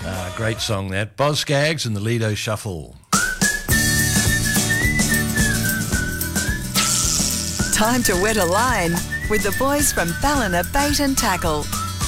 Great song that. Boz Scaggs and the Lido Shuffle. Time to wet a line with the boys from Ballina Bait and Tackle.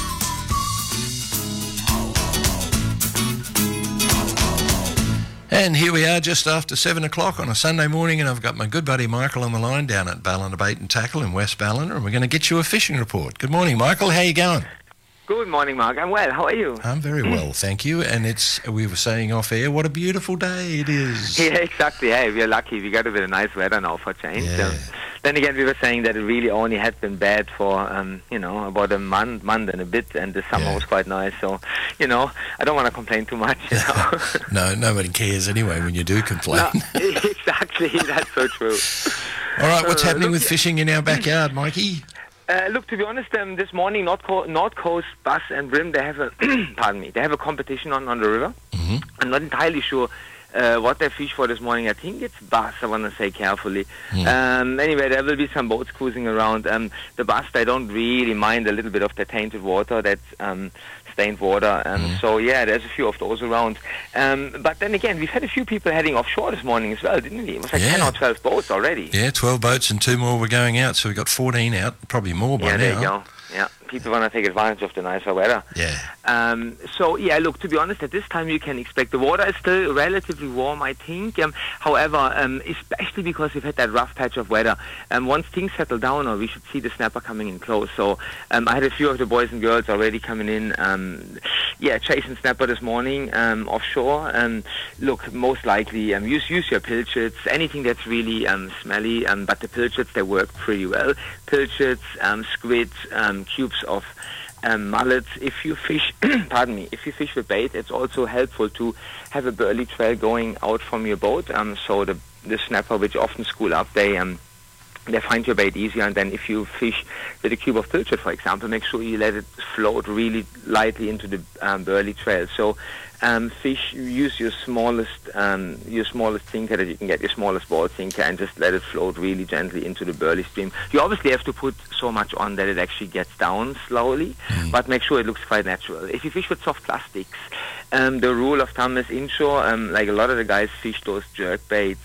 And here we are just after 7 o'clock on a Sunday morning, and I've got my good buddy Michael on the line down at Ballina Bait and Tackle in West Ballina, and we're going to get you a fishing report. Good morning, Michael. How you going? Good morning, Mark. I'm well. How are you? I'm very well, thank you. And we were saying off air, what a beautiful day it is. Yeah, exactly. Hey, we're lucky. We got a bit of nice weather now for change. Yeah. Then again, we were saying that it really only had been bad for, about a month and a bit, and the summer was quite nice. So, I don't want to complain too much. No, nobody cares anyway when you do complain. No, exactly. That's so true. All right, what's happening with fishing in our backyard, Mikey? Look, to be honest, this morning, North Coast Bass and Brim, they have a they have a competition on the river. Mm-hmm. I'm not entirely sure what they fish for this morning. I think it's bass, I want to say carefully. Anyway, there will be some boats cruising around. The bass, they don't really mind a little bit of the tainted water, that's stained water. So, yeah, there's a few of those around. But then again, we've had a few people heading offshore this morning as well, didn't we? It was like 10 or 12 boats already. Yeah, 12 boats and 2 more were going out, so we got 14 out, probably more by now. Yeah, there you go. Yeah, people want to take advantage of the nicer weather. Yeah. So, yeah, look, to be honest, at this time you can expect the water is still relatively warm, I think. However, especially because we've had that rough patch of weather, once things settle down, we should see the snapper coming in close. So, I had a few of the boys and girls already coming in, chasing snapper this morning offshore. Look, most likely use your pilchards, anything that's really smelly, but the pilchards, they work pretty well. Pilchards, squid, cubes of mullets. If you fish, if you fish with bait, it's also helpful to have a burley trail going out from your boat. So the snapper, which often school up, they find your bait easier. And then if you fish with a cube of pilchard, for example, make sure you let it float really lightly into the burley trail. So use your smallest sinker that you can get, your smallest ball sinker, and just let it float really gently into the burley stream. You obviously have to put so much on that it actually gets down slowly, but make sure it looks quite natural. If you fish with soft plastics, the rule of thumb is inshore, like a lot of the guys fish those jerk baits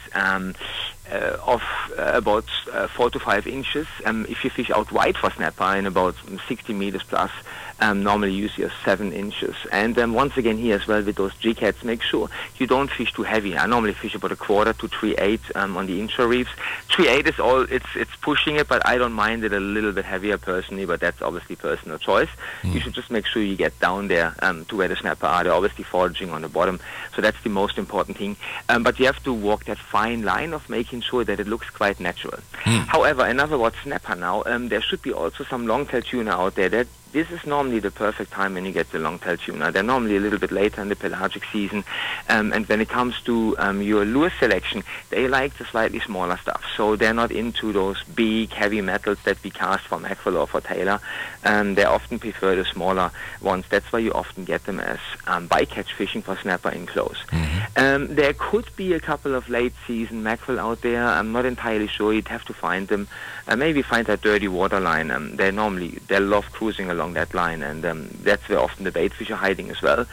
of about 4 to 5 inches. If you fish out wide for snapper in about 60 meters plus, normally use your 7 inches. And once again here as well with those G-cats, make sure you don't fish too heavy. I normally fish about 1/4 to 3/8 on the inshore reefs. 3/8 is all, it's pushing it, but I don't mind it a little bit heavier personally, but that's obviously personal choice. You should just make sure you get down there to where the snapper are. They're obviously foraging on the bottom, so that's the most important thing. But you have to walk that fine line of making sure that it looks quite natural. However, another word, snapper now, there should be also some longtail tuna out there. This is normally the perfect time when you get the longtail tuna. They're normally a little bit later in the pelagic season. And when it comes to your lure selection, they like the slightly smaller stuff. So they're not into those big, heavy metals that we cast for mackerel or for tailor. They often prefer the smaller ones. That's why you often get them as bycatch fishing for snapper in close. There could be a couple of late season mackerel out there. I'm not entirely sure. You'd have to find them. Maybe find that dirty water line. They love cruising along that line, and that's where often the bait fish are hiding as well.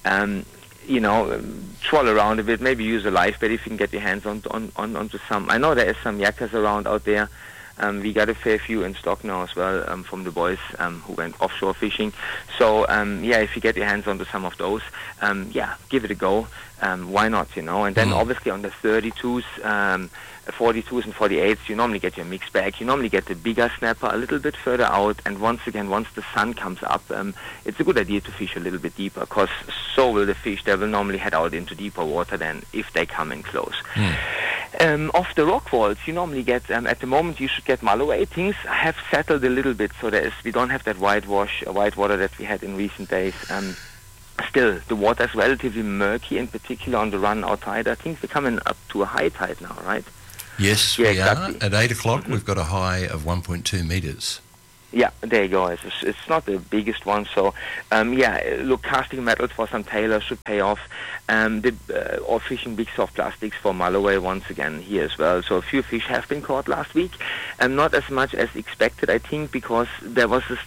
Troll around a bit, maybe use a live bait if you can get your hands onto some. I know there is some yakas around out there. We got a fair few in stock now as well from the boys who went offshore fishing. So, if you get your hands onto some of those, give it a go. Why not, And then obviously on the 32s, 42s and 48s, you normally get your mixed bag. You normally get the bigger snapper a little bit further out, and once the sun comes up, it's a good idea to fish a little bit deeper, because so will the fish. They will normally head out into deeper water than if they come in close. Off the rock walls, you normally get, at the moment you should get mulloway. Things have settled a little bit, so we don't have that white water that we had in recent days. Still, the water is relatively murky, in particular on the run outside. I think we're coming up to a high tide now, right? Yes, we are. At 8 o'clock, we've got a high of 1.2 metres. Yeah, there you go. It's not the biggest one, so look, casting metals for some tailor should pay off. Or fishing big soft plastics for mulloway once again here as well. So a few fish have been caught last week, and not as much as expected, I think, because there was this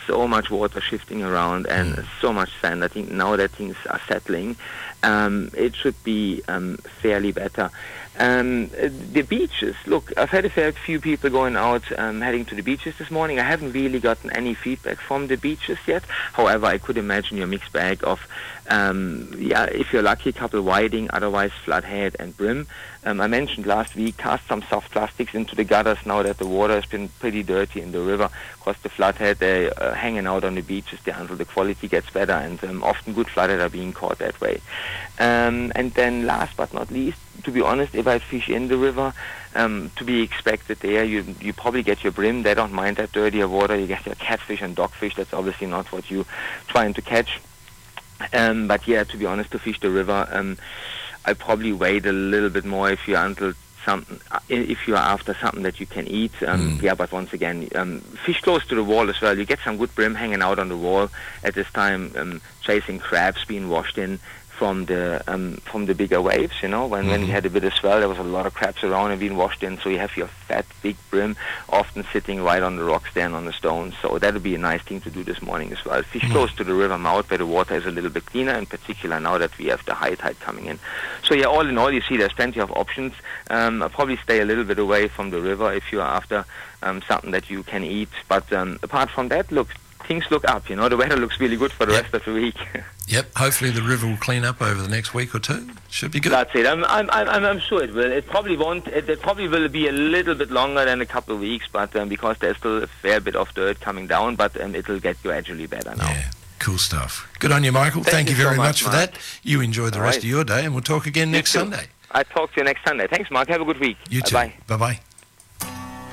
so much water shifting around and so much sand. I think now that things are settling, it should be fairly better. The beaches, look, I've had a fair few people going out heading to the beaches this morning. I haven't really gotten any feedback from the beaches yet. However, I could imagine your mixed bag of, if you're lucky, a couple whiting, otherwise flathead and brim. I mentioned last week, cast some soft plastics into the gutters now that the water has been pretty dirty in the river. Because the flathead, they're hanging out on the beaches there until the quality gets better, and often good flathead are being caught that way. And then last but not least, to be honest, if I fish in the river, to be expected there, you probably get your brim. They don't mind that dirtier water. You get your catfish and dogfish. That's obviously not what you're trying to catch. But yeah, to be honest, to fish the river, I probably wait a little bit more if you're after something that you can eat. Yeah, but once again, fish close to the wall as well. You get some good brim hanging out on the wall at this time, chasing crabs being washed in from the bigger waves. You know, when we had a bit of swell, there was a lot of crabs around and being washed in. So you have your fat, big brim often sitting right on the rocks there and on the stones. So that would be a nice thing to do this morning as well. Fish close to the river mouth where the water is a little bit cleaner, in particular now that we have the high tide coming in. So yeah, all in all, you see there's plenty of options. I'll probably stay a little bit away from the river if you're after something that you can eat. But apart from that, look, things look up. You know, the weather looks really good for the rest of the week. Yep. Hopefully the river will clean up over the next week or two. Should be good. That's it. I'm sure it will. It probably won't. It probably will be a little bit longer than a couple of weeks, but because there's still a fair bit of dirt coming down, but it'll get gradually better now. Yeah. Cool stuff. Good on you, Michael. Thank you very much for that. You enjoy the rest of your day, and we'll talk again next Sunday. I'll talk to you next Sunday. Thanks, Mark. Have a good week. You too. Bye. Bye-bye.